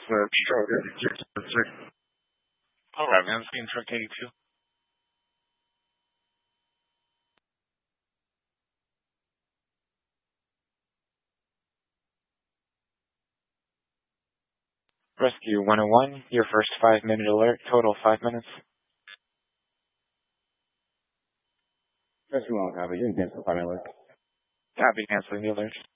stroke. Alright, man. Screen truck 82. Rescue 101, your first 5-minute alert, total 5 minutes. Rescue 1, copy. You can cancel 5-minute alert. Copy, canceling the alert.